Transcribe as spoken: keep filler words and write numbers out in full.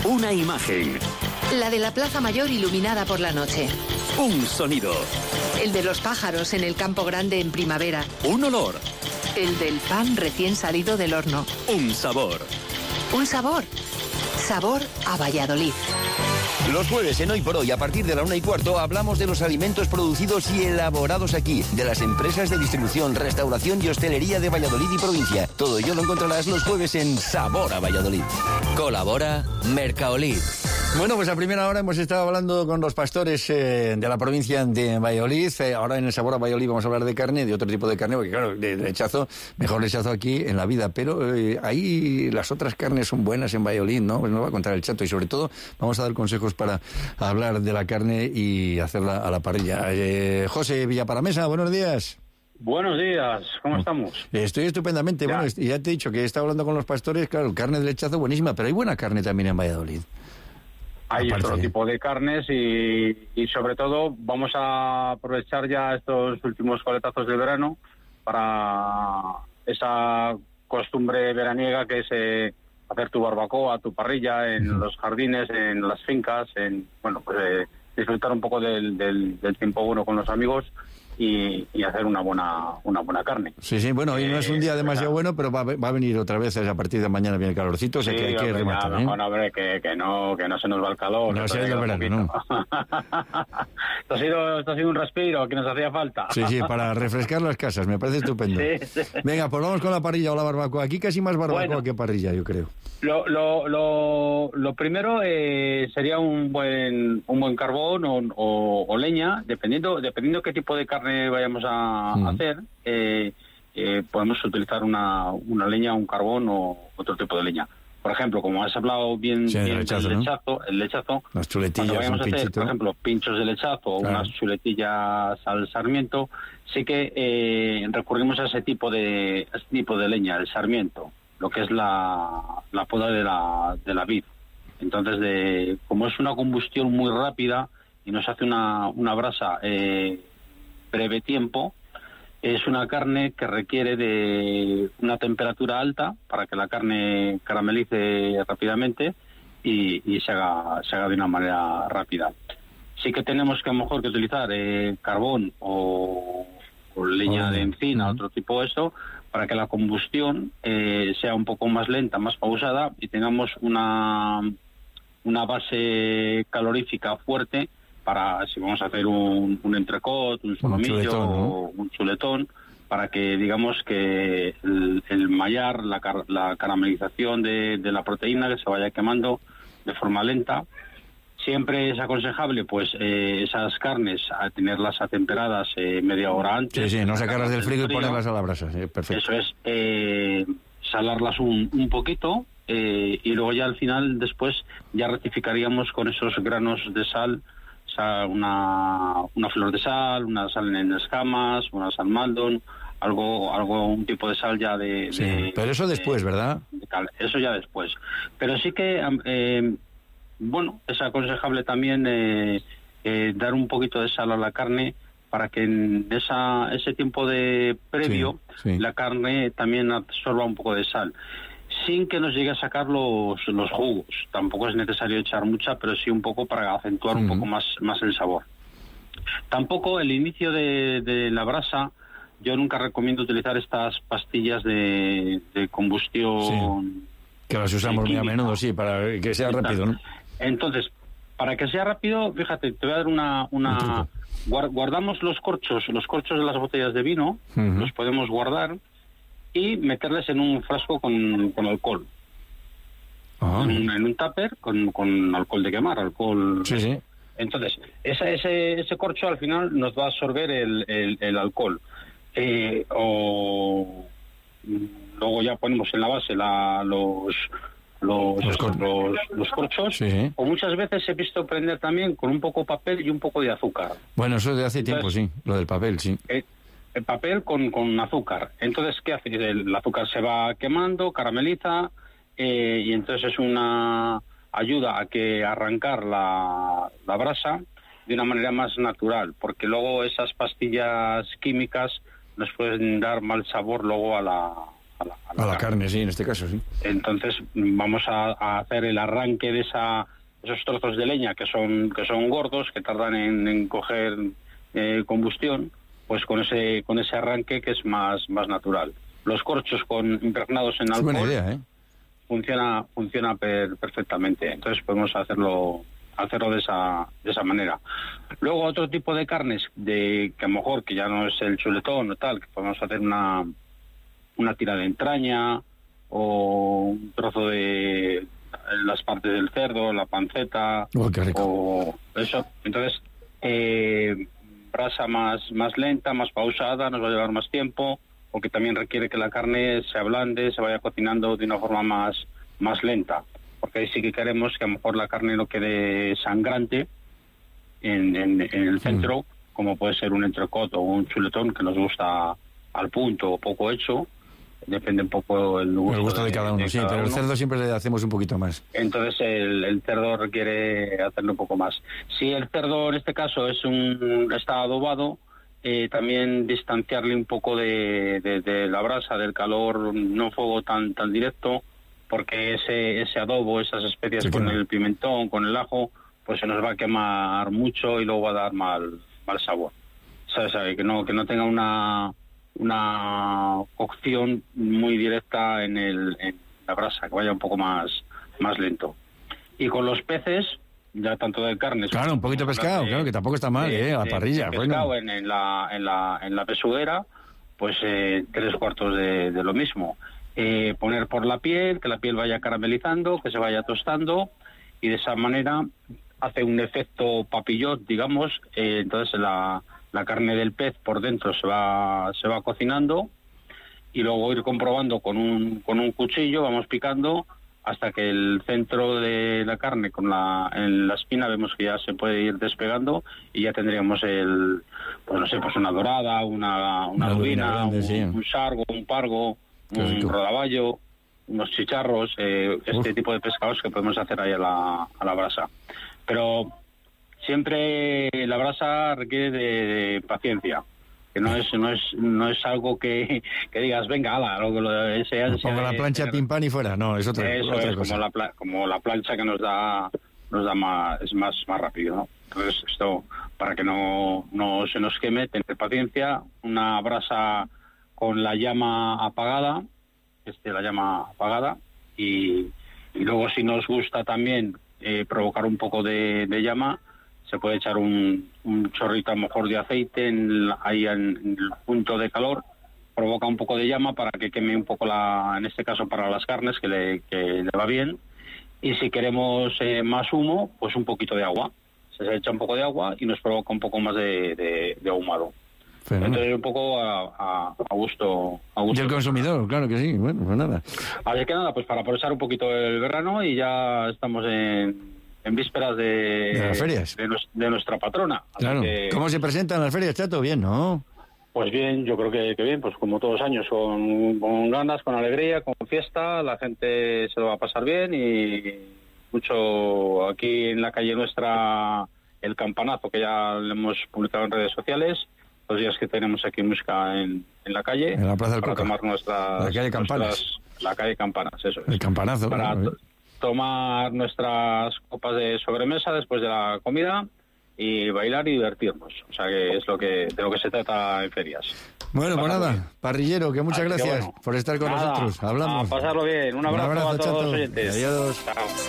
Una imagen. La de la Plaza Mayor iluminada por la noche. Un sonido. El de los pájaros en el campo grande en primavera. Un olor. El del pan recién salido del horno. Un sabor. Un sabor. Sabor a Valladolid. Los jueves en Hoy por Hoy, a partir de la una y cuarto, hablamos de los alimentos producidos y elaborados aquí, de las empresas de distribución, restauración y hostelería de Valladolid y provincia. Todo ello lo encontrarás los jueves en Sabor a Valladolid. Colabora Mercaolid. Bueno, pues a primera hora hemos estado hablando con los pastores eh, de la provincia de Valladolid. Eh, ahora en el Sabor a Valladolid vamos a hablar de carne, de otro tipo de carne, porque claro, de lechazo, mejor lechazo aquí en la vida. Pero eh, ahí las otras carnes son buenas en Valladolid, ¿no? Pues nos va a contar el Chato y sobre todo vamos a dar consejos para hablar de la carne y hacerla a la parrilla. Eh, José Villaparamesa, buenos días. Buenos días, ¿cómo estamos? Estoy estupendamente. Ya. Bueno, ya te he dicho que he estado hablando con los pastores, claro, carne de lechazo buenísima, pero hay buena carne también en Valladolid. Hay Aparte, otro tipo de carnes y, y sobre todo vamos a aprovechar ya estos últimos coletazos de verano para esa costumbre veraniega que es eh, hacer tu barbacoa, tu parrilla en uh-huh. los jardines, en las fincas, en bueno pues eh, disfrutar un poco del, del, del tiempo bueno con los amigos y, y hacer una buena una buena carne. Sí, sí, bueno, hoy no es un día demasiado bueno, pero va, va a venir otra vez a partir de mañana viene el calorcito, o sea sí, que hay que rematar. ¿eh? Mejor, hombre, que, que, no, que no se nos va el calor. No sea el verano, no. esto, ha sido, esto ha sido un respiro que nos hacía falta. Sí, sí, para refrescar las casas, me parece estupendo. Sí, sí. Venga, pues vamos con la parrilla o la barbacoa. Aquí casi más barbacoa bueno, que parrilla, yo creo. Lo, lo, lo, lo primero eh, sería un buen un buen carbón o, o, o leña, dependiendo dependiendo qué tipo de carne vayamos a mm. hacer. Eh, eh, podemos utilizar una, una leña, un carbón o otro tipo de leña. Por ejemplo, como has hablado bien, sí, bien el lechazo, del ¿no? lechazo, el lechazo, las chuletillas, cuando vayamos a hacer, pinchito. por ejemplo, pinchos de lechazo o claro. unas chuletillas al sarmiento, sí que eh, recurrimos a ese tipo de ese tipo de leña, el sarmiento, lo que es la, la poda de la, de la vid. Entonces, de, como es una combustión muy rápida y nos hace una, una brasa eh, breve tiempo, es una carne que requiere de una temperatura alta para que la carne caramelice rápidamente y, y se haga se haga de una manera rápida. Sí que tenemos que a lo mejor que utilizar eh, carbón o, o leña oh, de encina, uh-huh. otro tipo de eso, para que la combustión eh, sea un poco más lenta, más pausada y tengamos una, una base calorífica fuerte para si vamos a hacer un, un entrecot, un solomillo un chuletón, ¿no? o un chuletón, para que digamos que el, el mallar, la, car, la caramelización de, de la proteína que se vaya quemando de forma lenta. Siempre es aconsejable pues eh, esas carnes a tenerlas atemperadas eh, media hora antes. Sí, sí, no sacarlas del frigo y ponerlas a la brasa, sí, perfecto. Eso es, eh, salarlas un, un poquito eh, y luego ya al final después ya rectificaríamos con esos granos de sal, una una flor de sal, una sal en escamas, una sal maldon, algo algo un tipo de sal ya de, sí, de pero eso después, de, ¿verdad? De cal, eso ya después. Pero sí que eh, bueno, es aconsejable también eh, eh, dar un poquito de sal a la carne para que en esa ese tiempo de previo sí, sí. la carne también absorba un poco de sal, sin que nos llegue a sacar los, los jugos. Tampoco es necesario echar mucha, pero sí un poco para acentuar uh-huh. un poco más, más el sabor. Tampoco el inicio de, de la brasa, yo nunca recomiendo utilizar estas pastillas de, de combustión. Sí. Que las usamos muy a menudo, sí, para que sea rápido, ¿no? Entonces, para que sea rápido, fíjate, te voy a dar una... una guardamos los corchos, los corchos de las botellas de vino, uh-huh. los podemos guardar y meterles en un frasco con, con alcohol. Ah. En, en un tupper con, con alcohol de quemar, alcohol... Sí, sí. Entonces, esa, ese, ese corcho al final nos va a absorber el, el, el alcohol. Eh, o luego ya ponemos en la base la, los... Los, los, cor- los, los corchos, sí. o muchas veces he visto prender también con un poco papel y un poco de azúcar. Bueno, eso de hace Entonces, tiempo, sí, lo del papel, sí. Eh, el papel con, con azúcar. Entonces, ¿qué hace? El azúcar se va quemando, carameliza, eh, y entonces es una ayuda a que arrancar la, la brasa de una manera más natural, porque luego esas pastillas químicas nos pueden dar mal sabor luego a la, a la, a la, a la carne. carne, sí, en este caso, sí. Entonces vamos a, a hacer el arranque de esa esos trozos de leña que son que son gordos, que tardan en, en coger eh, combustión, pues con ese con ese arranque que es más más natural. Los corchos con impregnados en alcohol, buena idea, ¿eh? funciona funciona per, perfectamente. Entonces podemos hacerlo hacerlo de esa de esa manera. Luego otro tipo de carnes de que a lo mejor que ya no es el chuletón o tal, que podemos hacer una una tira de entraña o un trozo de las partes del cerdo, la panceta, oh, qué rico. O eso. Entonces eh, brasa más más lenta, más pausada, nos va a llevar más tiempo, porque también requiere que la carne se ablande, se vaya cocinando de una forma más más lenta, porque ahí sí que queremos que a lo mejor la carne no quede sangrante en, en, en el centro, mm. como puede ser un entrecot o un chuletón que nos gusta al punto o poco hecho, depende un poco el gusto, el gusto de, de cada uno, de sí, cada pero uno. El cerdo siempre le hacemos un poquito más. Entonces el, el cerdo requiere hacerlo un poco más. Si el cerdo en este caso es un está adobado, eh, también distanciarle un poco de, de, de la brasa, del calor, no fuego tan tan directo, porque ese ese adobo, esas especias sí, con no. el pimentón, con el ajo, pues se nos va a quemar mucho y luego va a dar mal mal sabor. ¿Sabes? ¿Sabe? Que no que no tenga una una cocción muy directa en el en la brasa, que vaya un poco más más lento. Y con los peces, ya tanto de carne, claro, un poquito de pescado, de, claro, que tampoco está mal, de, eh, a la parrilla, de pescado bueno. en, en la en la en la pesuguera, pues eh, tres cuartos de, de lo mismo. Eh, poner por la piel, que la piel vaya caramelizando, que se vaya tostando, y de esa manera hace un efecto papillot, digamos. Eh, entonces la, la carne del pez por dentro se va se va cocinando, y luego ir comprobando con un con un cuchillo, vamos picando hasta que el centro de la carne con la en la espina vemos que ya se puede ir despegando, y ya tendríamos el pues no sé, pues una dorada, una una, una lubina, un, sí. un sargo, un pargo, Qué un rico. rodaballo, unos chicharros, eh, este Uf. tipo de pescados que podemos hacer ahí a la, a la brasa. Pero siempre la brasa requiere de, de paciencia, que no es no es no es algo que, que digas venga, ala, lo que lo ese pongo la plancha de, pim pam y fuera, no, es otra, eso otra es cosa. Como la como la plancha que nos da nos da más es más más rápido, ¿no? Entonces esto, para que no no se nos queme, tener paciencia, una brasa con la llama apagada, este la llama apagada, y, y luego si nos gusta también eh, provocar un poco de, de llama, se puede echar un, un chorrito a lo mejor de aceite en, ahí en, en el punto de calor, provoca un poco de llama para que queme un poco, la en este caso para las carnes, que le, que le va bien. Y si queremos eh, más humo, pues un poquito de agua. Se echa un poco de agua y nos provoca un poco más de, de, de ahumado. Fenomenal. Entonces un poco a, a, a gusto a gusto y el consumidor, claro que sí. Bueno, pues nada. Así que nada, pues para aprovechar un poquito el verano, y ya estamos en, en vísperas de, de las ferias, de, de nuestra patrona. Claro. Que, ¿cómo se presentan las ferias, Chato? Bien, ¿no? Pues bien, yo creo que, que bien, pues como todos los años, con, con ganas, con alegría, con fiesta, la gente se lo va a pasar bien, y mucho aquí en la calle nuestra, el campanazo, que ya lo hemos publicado en redes sociales, los días que tenemos aquí música en, en la calle, en la Plaza del para Coca, tomar nuestras, la calle Campanas, nuestras, la calle Campanas, eso es. El campanazo, para claro, to- tomar nuestras copas de sobremesa después de la comida y bailar y divertirnos. O sea que es lo que de lo que se trata en ferias. Bueno, pues nada, bien. Parrillero, que muchas Así gracias que bueno, por estar con nada, nosotros. Hablamos. A pasarlo bien. Un abrazo, Un abrazo a todos Chato. Los oyentes. Adiós. Chao.